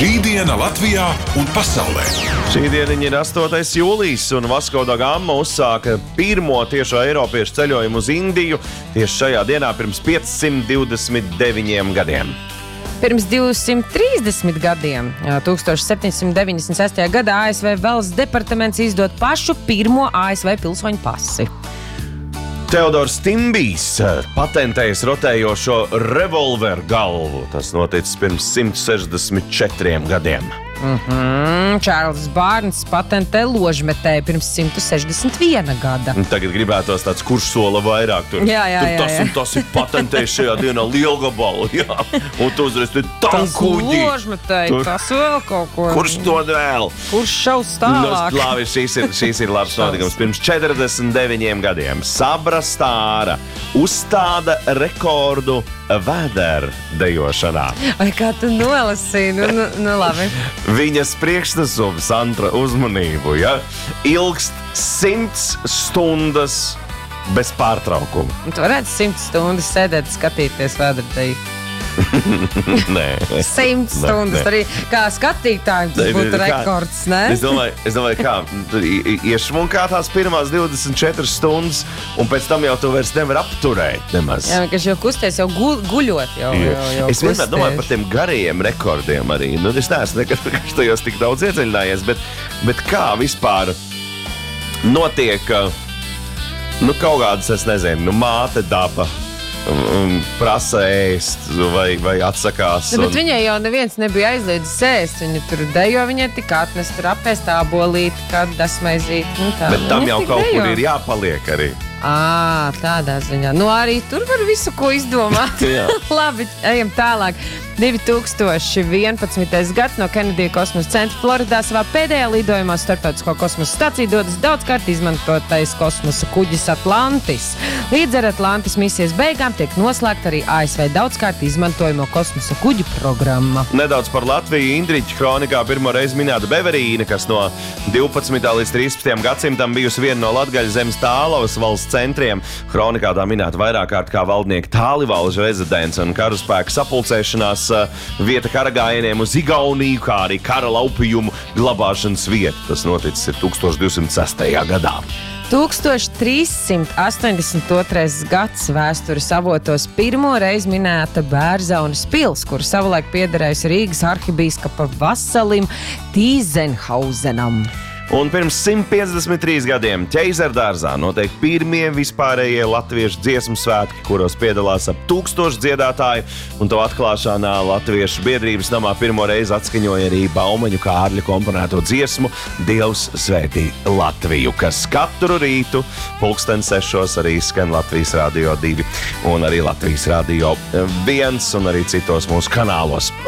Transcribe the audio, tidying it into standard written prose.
Šī diena Latvijā un pasaulē. Šī diena ir 8. jūlijas, un Vasco da Gama uzsāka pirmo tiešo eiropiešu ceļojumu uz Indiju tieši šajā dienā pirms 529 gadiem. Pirms 230 gadiem, 1796. gadā ASV valsts departaments izdod pašu pirmo ASV pilsoņu pasi. Teodors Timbijs patentējis rotējošo revolveru galvu. Tas noticis pirms 164 gadiem. Čārlis Bārns patentē ložmetēju pirms 161 gada. Tagad gribētos tāds, kurš sola vairāk. Tur tas ir patentējis šajā dienā lielgabalu. Jā. Un tu uzreiz tur tankuģi. Tas ložmetēju, tas vēl kaut ko. Kurš to vēl? Kurš šaus tālāk? Labi, šīs ir labs notikums. Pirms 49 gadiem Sabra Stāra uzstāda rekordu vēdera dejošanā. Vai kā tu nolasīji? Nu labi. Viņas priekšnesums, Antra, uzmanību, ja? Ilgst 100 stundas bez pārtraukuma. Tu varētu 100 stundas sēdēt, skatīties vēderdeju. Nē. 100 stundas. Arī kā skatītājiem tas būtu rekords, ne? Es domāju, kā iešmunkā tās pirmās 24 stundas, un pēc tam jau tu vairs nevar apturēt nemaz. Jā, vienkārši jau kusties, jau guļot. Jau es vienmēr domāju par tiem garajiem rekordiem arī. Es neesmu nekad tajos tik daudz iedziļinājies, bet kā vispār notiek, kaut kādas, es nezinu, māte daba prasa ēst vai atsakās. Bet viņai jau neviens nebija aizliedzis ēst. Viņa tur dejo, viņai tika atnest tur apēst ābolīti, kādu dasmaizīti. Bet tam jau kaut kur ir jāpaliek arī. Tādā ziņā. Arī tur var visu, ko izdomāt. Labi, ejam tālāk. 2011. gads no Kennedy kosmosa centra Floridā savā pēdējā lidojumā starptautisko kosmosa staciju dodas daudzkārt izmantotais kosmosa kuģis Atlantis. Līdz ar Atlantis misijas beigām tiek noslēgta arī ASV daudzkārt izmantojamo kosmosa kuģu programma. Nedaudz par Latviju. Indriķa kronikā pirmo reizi minēta Beverīne, kas no 12. līdz 13. gadsimtam bijusi viena no Latgaļas zemes Tālavas valsts centriem. Kronikā tā minēta vairāk kārt kā valdnieka Tālivalža rezidents un karaspēka sapulcēšanās vieta karagājieniem uz Igauniju, kā arī kara laupījumu glabāšanas vieta. Tas noticis 1206. gadā. 1382. gads vēstures avotos pirmo reizi minēta Bērzaunes pils, kur savulaik piederējusi Rīgas arhibīskapa vasalim Tīzenhauzenam. Un pirms 153 gadiem Ķeizardārzā notiek pirmie vispārējie latviešu dziesmu svētki, kuros piedalās ap 1000 dziedātāju, un to atklāšanā Latviešu biedrības namā pirmo reizi atskaņoja arī Baumaņu Kārļa komponēto dziesmu Dievs svētī Latviju, kas katru rītu 6:00 arī skan Latvijas Radio 2 un arī Latvijas Radio 1 un arī citos mūsu kanālos.